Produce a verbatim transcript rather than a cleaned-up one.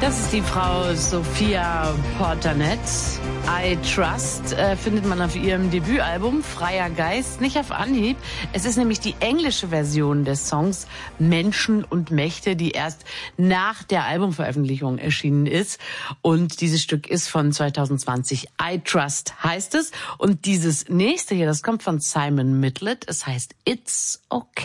Das ist die Frau Sophia Portanet. I Trust äh, findet man auf ihrem Debütalbum Freier Geist, nicht auf Anhieb. Es ist nämlich die englische Version des Songs Menschen und Mächte, die erst nach der Albumveröffentlichung erschienen ist. Und dieses Stück ist von zwanzig zwanzig. I Trust heißt es. Und dieses nächste hier, das kommt von Simon Midlet. Es heißt It's Okay.